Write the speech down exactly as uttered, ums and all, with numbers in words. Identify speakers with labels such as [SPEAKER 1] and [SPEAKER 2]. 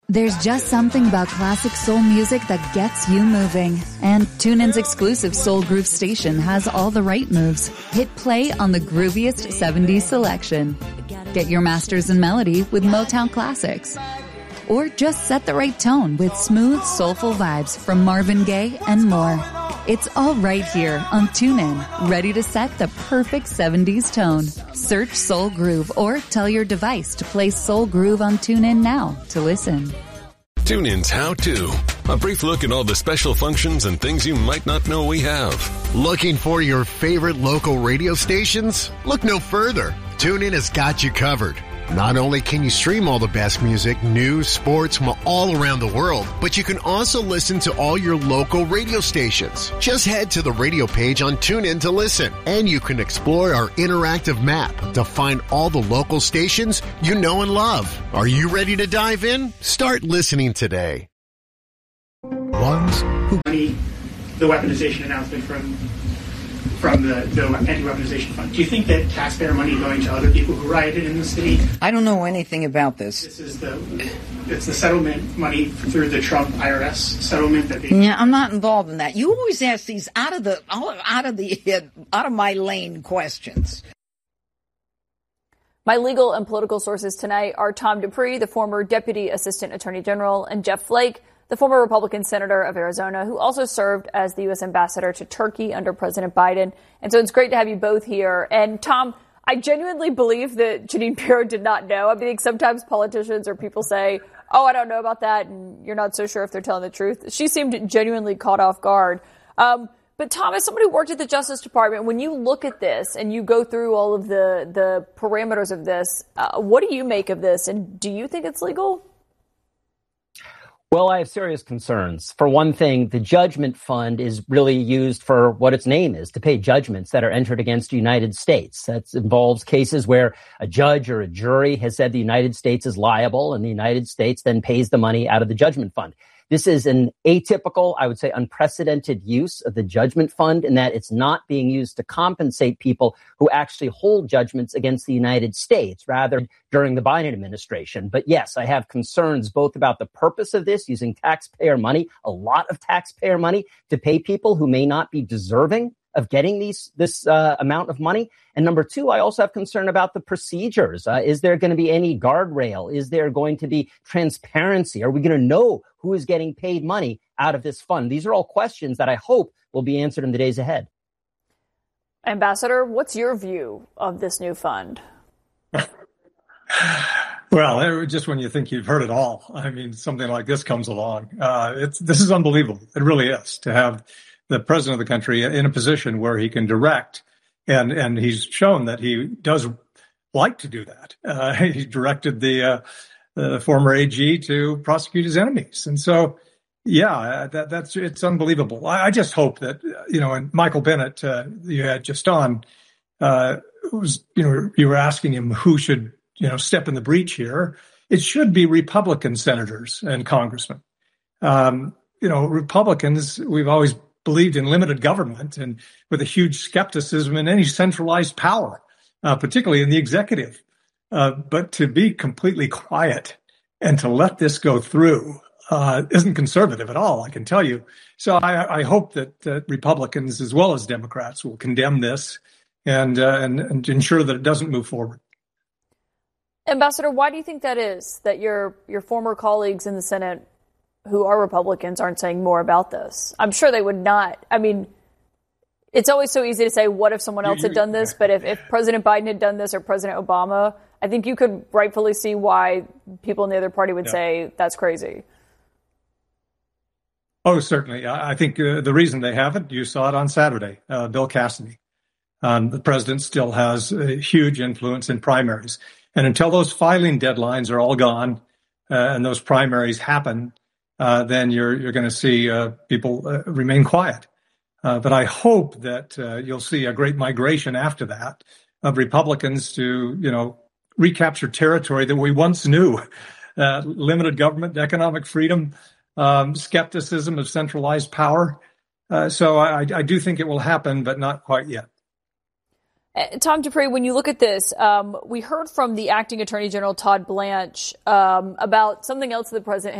[SPEAKER 1] There's just something about classic soul music that gets you moving. And TuneIn's exclusive Soul Groove station has all the right moves. Hit play on the grooviest seventies selection. Get your masters in melody with Motown classics. Or just set the right tone with smooth, soulful vibes from Marvin Gaye and more. It's all right here on TuneIn, ready to set the perfect seventies tone. Search Soul Groove or tell your device to play Soul Groove on TuneIn now to listen.
[SPEAKER 2] TuneIn's How To. A brief look at all the special functions and things you might not know we have.
[SPEAKER 3] Looking for your favorite local radio stations? Look no further. TuneIn has got you covered. Not only can you stream all the best music, news, sports from all around the world, but you can also listen to all your local radio stations. Just head to the radio page on TuneIn to listen, and you can explore our interactive map to find all the local stations you know and love. Are you ready to dive in? Start listening today.
[SPEAKER 4] Ones who the weaponization announcement from from the, the anti-weaponization fund. Do you think that taxpayer money going to other people who rioted in the city?
[SPEAKER 5] I don't know anything about this.
[SPEAKER 4] This is the it's the settlement money through the Trump I R S settlement that they.
[SPEAKER 5] Yeah, I'm not involved in that. You always ask these out of the out of the out of my lane questions.
[SPEAKER 6] My legal and political sources tonight are Tom Dupree, the former Deputy Assistant Attorney General, and Jeff Flake, the former Republican senator of Arizona, who also served as the U S ambassador to Turkey under President Biden. And so it's great to have you both here. And Tom, I genuinely believe that Jeanine Pirro did not know. I think sometimes politicians or people say, oh, I don't know about that, and you're not so sure if they're telling the truth. She seemed genuinely caught off guard. Um, but Tom, as somebody who worked at the Justice Department, when you look at this and you go through all of the, the parameters of this, uh, what do you make of this? And do you think it's legal?
[SPEAKER 7] Well, I have serious concerns. For one thing, the judgment fund is really used for what its name is, to pay judgments that are entered against the United States. That involves cases where a judge or a jury has said the United States is liable, and the United States then pays the money out of the judgment fund. This is an atypical, I would say unprecedented use of the judgment fund in that it's not being used to compensate people who actually hold judgments against the United States, rather during the Biden administration. But yes, I have concerns both about the purpose of this, using taxpayer money, a lot of taxpayer money, to pay people who may not be deserving of getting these this uh, amount of money. And number two, I also have concern about the procedures. Uh, is there going to be any guardrail? Is there going to be transparency? Are we going to know who is getting paid money out of this fund? These are all questions that I hope will be answered in the days ahead.
[SPEAKER 6] Ambassador, what's your view of this new fund?
[SPEAKER 8] Well, just when you think you've heard it all, I mean, something like this comes along. Uh, it's, this is unbelievable. It really is, to have the president of the country in a position where he can direct, and and he's shown that he does like to do that. Uh, he directed the, uh, the former A G to prosecute his enemies, and so yeah, that that's it's unbelievable. I, I just hope that you know, and Michael Bennet, uh, you had just on, uh, was you know you were asking him who should you know step in the breach here. It should be Republican senators and congressmen. Um, you know, Republicans, we've always believed in limited government and with a huge skepticism in any centralized power, uh, particularly in the executive. Uh, but to be completely quiet and to let this go through uh, isn't conservative at all, I can tell you. So I, I hope that, that Republicans as well as Democrats will condemn this and, uh, and, and ensure that it doesn't move forward.
[SPEAKER 6] Ambassador, why do you think that is, that your your former colleagues in the Senate who are Republicans aren't saying more about this? I'm sure they would not. I mean, it's always so easy to say, what if someone else had done this? But if, if President Biden had done this or President Obama, I think you could rightfully see why people in the other party would yeah. say that's crazy.
[SPEAKER 8] Oh, certainly. I think uh, the reason they haven't, you saw it on Saturday, uh, Bill Cassidy. Um, the president still has a huge influence in primaries. And until those filing deadlines are all gone uh, and those primaries happen, Uh, then you're you're going to see uh, people uh, remain quiet. Uh, but I hope that uh, you'll see a great migration after that of Republicans to, you know, recapture territory that we once knew. Uh, limited government, economic freedom, um, skepticism of centralized power. Uh, so I, I do think it will happen, but not quite yet.
[SPEAKER 6] Uh, Tom Dupree, when you look at this, um, we heard from the acting Attorney General Todd Blanche um, about something else that the president